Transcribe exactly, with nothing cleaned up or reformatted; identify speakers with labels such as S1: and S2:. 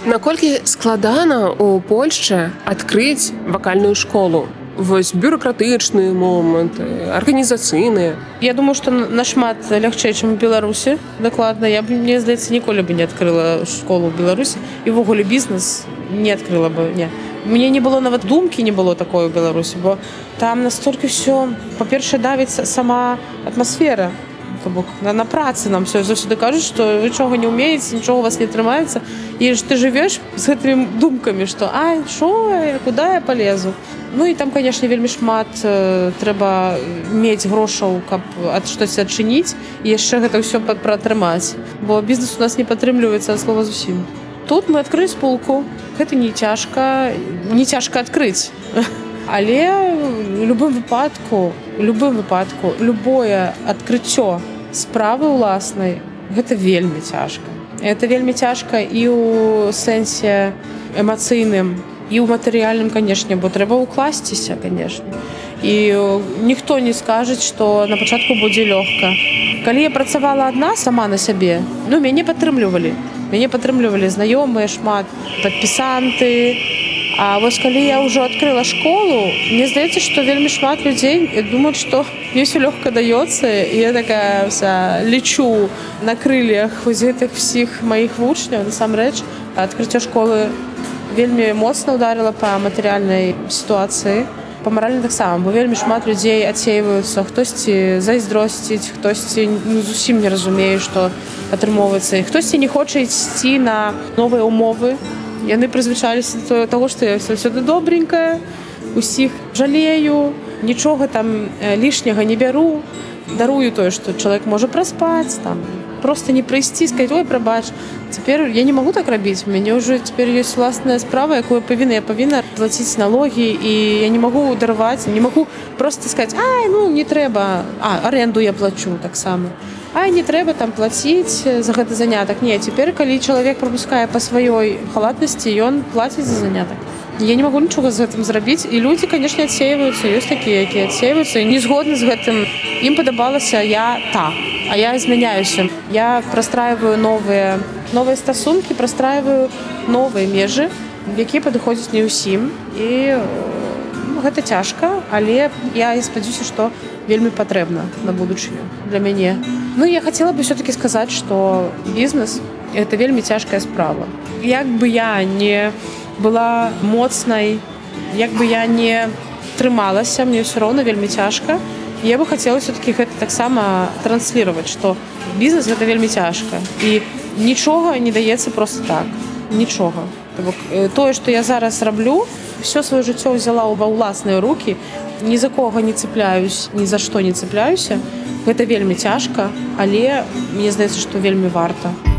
S1: Наколькі складана у Польшчы адкрыць вакальную школу? Вось бюракратычныя моманты, арганізацыйныя.
S2: Я думаю, што нашмат лягчэй, чым у Беларусі. Дакладна, я б, мне здаецца, ніколі бы не адкрыла школу ў Беларусі і ўвогуле бізнес не адкрыла бы, не. Мне не было нават думкі, не было такой у Беларусі, бо там настолькі ўсё, па-першае, давіць сама атмасфера. То бок на, на працы нам все заўсёды кажуць, што вы нічога не ўмееце, нічога у вас не атрымаецца. І ж ты жывеш з гэтымі думкамі, што ай, што, куды я палезу? Ну і там, канешне, вельмі шмат э, трэба мець грошаў, каб ад штось адчыніць і яшчэ гэта ўсё праатрымаць. Бо бізнес у нас не падтрымліваецца ад слова зусім. Тут мы адкрылі спулку. Гэта не цяжка, не цяжка адкрыць. Але у любым выпадку, у любым выпадку, любое адкрыццё справы ўласнай, гэта вельмі цяжка. Это вельмі цяжка і ў сэнсе эмацыйным, і ў матэрыяльным, канешне, бо трэба ўкласціся, канешне. І ніхто не скажа, што на пачатку будзе лёгка. Калі я працавала адна сама на сябе, ну, мяне падтрымлівалі. Мяне падтрымлівалі знаёмыя шмат, падпісанты. А вось калі я ўжо адкрыла школу, мне здаецца, што вельмі шмат людзей думаюць, што мне ўсё лёгка даецца, і я такая вся лечу на крыльях вось гэтых всіх маіх вучняў. Насамрэч, адкрыццё школы вельмі моцна ударыла па матэрыяльнай сітуацыі, па маральнай таксама, бо вельмі шмат людзей адсейваюцца, хтосьці зайздросціць, хтосьці ну, зусім не разумее, што атрымоўваецца, і хтосьці не хоча ісці на новыя ўмовы. Яны прызвычаліся да таго, што я заўсёды добренькая, усіх жалею, нічога там лішняга не бяру, дарую тое, што чалавек можа праспаць, там, проста не прыйсці, сказаць, ой, прабач, цяпер я не магу так рабіць, у мяне ўжо цяпер ёсць уласная справа, якую я павінна, я павінна плаціць налогі, і я не магу дараваць, не магу проста сказаць, ай, ну, не трэба, а, аренду я плачу таксама. Ай, не трэба там плаціць за гэты занятак. Не, цяпер, калі чалавек прапускае па сваёй халатнасці, ён плаціць за занятак. Я не магу нічога з гэтым зрабіць. І людзі, канешне, адсейваюцца, ёсць такія, якія адсейваюцца, і не згодны з гэтым. Ім падабалася я так, а я змяняюся. Я прастрайваю новыя, новыя стасункі, прастрайваю новыя межы, якія падыходзяць не ўсім. І ну, гэта цяжка, але я спадзяюся, што вельмі патрэбна на будучыню для мяне. Ну, я хацела бы все-таки сказаць, што бізнес – это вельмі цяжкая справа. Як бы я не была моцнай, як бы я не трымалася, мне ўсё роўна вельмі цяжка. Я бы хацела все-таки гэта таксама трансліраваць, што бізнес – гэта вельмі цяжка. І нічога не даецца просто так. Нічога. Тое, што я зараз раблю, все сваё жыццё ўзяла ва ўласныя рукі, ні за кого не цепляюсь, ні за што не цепляюся. Гэта вельмі цяжка, але мне здаецца, што вельмі варта.